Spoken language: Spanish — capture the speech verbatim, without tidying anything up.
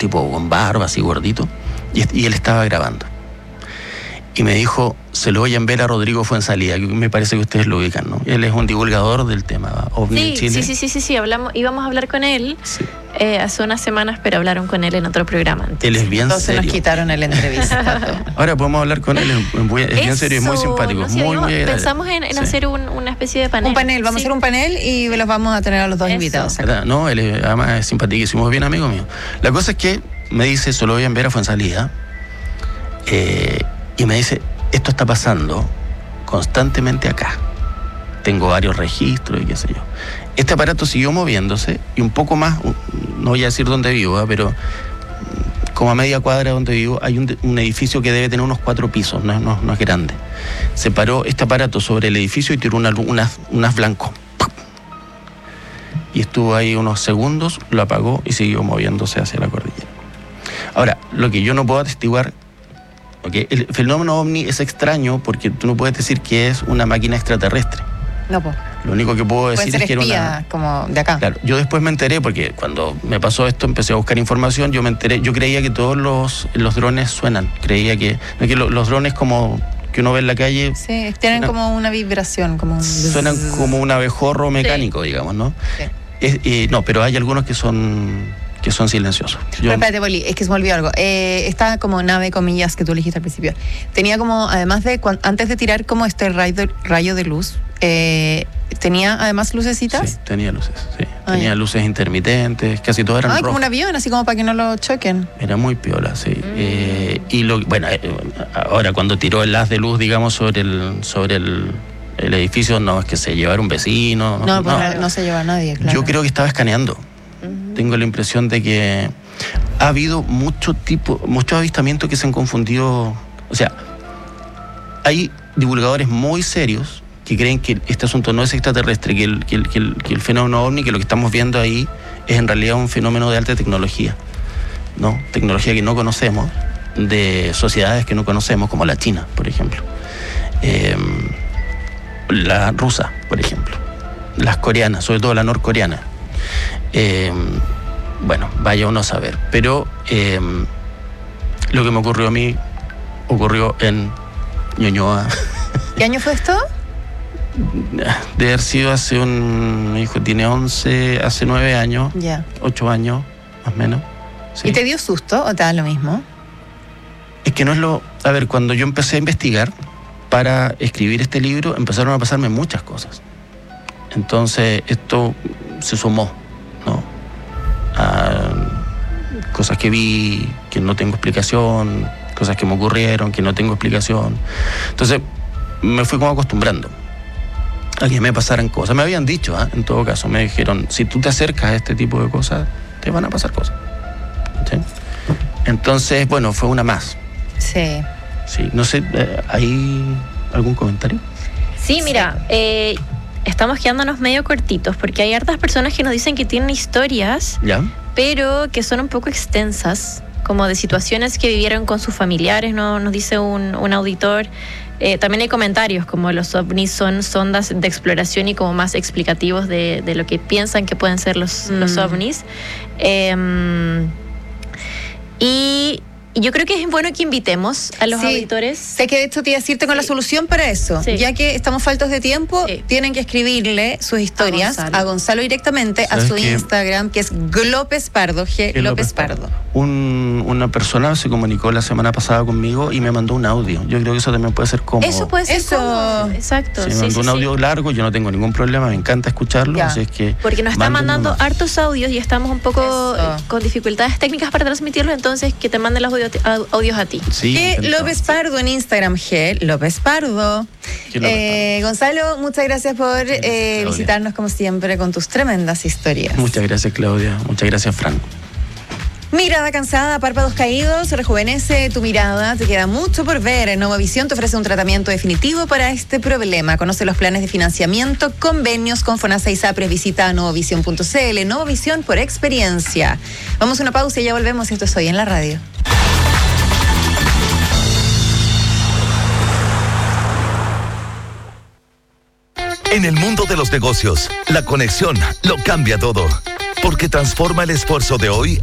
tipo con barba, así gordito, y, y él estaba grabando. Y me dijo, se lo voy a enviar a Rodrigo Fuenzalía, que me parece que ustedes lo ubican, ¿no? Él es un divulgador del tema OVNI sí, en Chile. Sí, sí, sí, sí, sí, hablamos, íbamos a hablar con él sí. eh, hace unas semanas, pero hablaron con él en otro programa. Entonces. Él es bien Entonces serio. nos quitaron el entrevista. Ahora podemos hablar con él, es, muy, es bien Eso, serio, es muy simpático, no sé, muy, muy agradable. Pensamos en, en sí. hacer un, una especie de panel. Un panel, vamos sí. a hacer un panel y los vamos a tener a los dos Eso. invitados acá. No, él es, además es simpaticísimo, es bien amigo mío. La cosa es que me dice, se lo voy a enviar a Fuenzalía, eh, y me dice, esto está pasando constantemente acá. Tengo varios registros y qué sé yo. Este aparato siguió moviéndose y un poco más, no voy a decir dónde vivo, ¿eh? pero como a media cuadra donde vivo hay un, un edificio que debe tener unos cuatro pisos, no, no, no es grande. Se paró este aparato sobre el edificio y tiró una, unas, unas blancos. Y estuvo ahí unos segundos, lo apagó y siguió moviéndose hacia la cordillera. Ahora, lo que yo no puedo atestiguar, okay, el fenómeno OVNI es extraño porque tú no puedes decir que es una máquina extraterrestre. No, pues. Lo único que puedo decir Pueden ser es que era espías, una... como de acá. Claro, yo después me enteré, porque cuando me pasó esto empecé a buscar información, yo me enteré, yo creía que todos los, los drones suenan, creía que, que los, los drones como que uno ve en la calle... Sí, tienen suenan, como una vibración, como un... Suenan como un abejorro mecánico, sí. digamos, ¿no? Sí. Es, eh, no, pero hay algunos que son... que son silenciosos. Yo... Pero espérate, Poli, es que se me olvidó algo. Eh, esta como nave, comillas, que tú elegiste al principio, tenía como, además de, cuan, antes de tirar como este rayo, rayo de luz, eh, ¿tenía además lucecitas? Sí, tenía luces, sí. Ah, tenía ya. luces intermitentes, casi todas eran Ah, rojas. como un avión, así como para que no lo choquen. Era muy piola, sí. Mm. Eh, y lo, bueno, eh, ahora cuando tiró el haz de luz, digamos, sobre el, sobre el, el edificio, no es que se llevara un vecino. No, no, pues no, no se lleva a nadie, claro. Yo creo que estaba escaneando. Tengo la impresión de que ha habido mucho tipo, muchos avistamientos que se han confundido. O sea, hay divulgadores muy serios que creen que este asunto no es extraterrestre, que el, que el, que el, que el fenómeno OVNI, que lo que estamos viendo ahí es en realidad un fenómeno de alta tecnología, ¿no? Tecnología que no conocemos, de sociedades que no conocemos, como la China, por ejemplo. Eh, la rusa, por ejemplo. Las coreanas, sobre todo la norcoreana. Eh, bueno, vaya uno a saber. Pero eh, lo que me ocurrió a mí ocurrió en Ñuñoa. ¿Qué año fue esto? De haber sido hace un... Mi hijo tiene once, hace nueve años. Ya. Yeah. ocho años, más o menos. Sí. ¿Y te dio susto o te da lo mismo? Es que no es lo... A ver, cuando yo empecé a investigar para escribir este libro, empezaron a pasarme muchas cosas. Entonces, esto se sumó, ¿no? A cosas que vi, que no tengo explicación, cosas que me ocurrieron, que no tengo explicación. Entonces, me fui como acostumbrando a que me pasaran cosas. Me habían dicho, ¿eh? En todo caso, me dijeron, si tú te acercas a este tipo de cosas, te van a pasar cosas. ¿Sí? Entonces, bueno, fue una más. Sí. Sí, no sé, ¿hay algún comentario? Sí, mira, eh, estamos quedándonos medio cortitos porque hay hartas personas que nos dicen que tienen historias, ¿ya? Pero que son un poco extensas, como de situaciones que vivieron con sus familiares, ¿no? Nos dice un, un auditor. Eh, también hay comentarios como los ovnis son sondas de exploración y como más explicativos de, de lo que piensan que pueden ser los, mm. los ovnis. Eh, y... Y yo creo que es bueno que invitemos a los sí. auditores. Sé que de hecho te iba a decirte con sí. la solución para eso. Sí. Ya que estamos faltos de tiempo, sí. tienen que escribirle sus historias a Gonzalo, a Gonzalo directamente a su Instagram, que es Glópez Pardo, G. López Pardo. Un, una persona se comunicó la semana pasada conmigo y me mandó un audio. Yo creo que eso también puede ser cómodo. Eso puede ser eso. cómodo. Exacto. Se me sí, mandó sí, un audio sí. largo, yo no tengo ningún problema, me encanta escucharlo. Así es que porque nos está mandando más. hartos audios y estamos un poco eso. con dificultades técnicas para transmitirlo, entonces que te manden los audios, audios a ti. Sí, G. López Pardo en Instagram, G. López Pardo. Eh, Gonzalo, muchas gracias por gracias, eh, visitarnos como siempre con tus tremendas historias. Muchas gracias, Claudia. Muchas gracias, Frank. Mirada cansada, párpados caídos, rejuvenece tu mirada, te queda mucho por ver. Novavisión te ofrece un tratamiento definitivo para este problema. Conoce los planes de financiamiento, convenios con FONASA y SAPRES. Visita novavisión punto c l. Novavisión por experiencia. Vamos a una pausa y ya volvemos. Esto es Hoy en la Radio. En el mundo de los negocios, la conexión lo cambia todo, porque transforma el esfuerzo de hoy